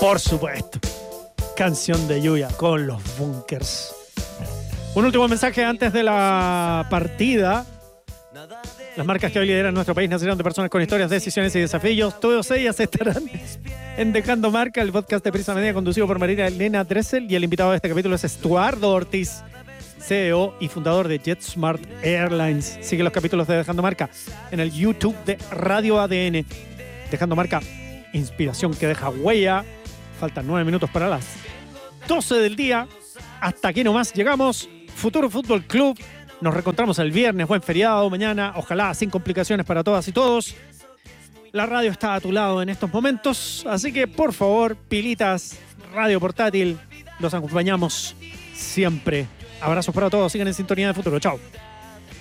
Por supuesto. Canción de Yuya con los Bunkers. Un último mensaje antes de la partida. Las marcas que hoy lideran nuestro país nacieron de personas con historias, decisiones y desafíos. Todas ellas estarán en Dejando Marca, el podcast de Prisa Media conducido por María Elena Dressel. Y el invitado de este capítulo es Estuardo Ortiz, CEO y fundador de JetSmart Airlines. Sigue los capítulos de Dejando Marca en el YouTube de Radio ADN. Dejando Marca, inspiración que deja huella. Faltan 9 minutos para las 12 del día. Hasta aquí nomás llegamos. Futuro Fútbol Club. Nos reencontramos el viernes. Buen feriado mañana. Ojalá sin complicaciones para todas y todos. La radio está a tu lado en estos momentos. Así que, por favor, pilitas, radio portátil. Los acompañamos siempre. Abrazos para todos. Sigan en sintonía de Futuro. Chao.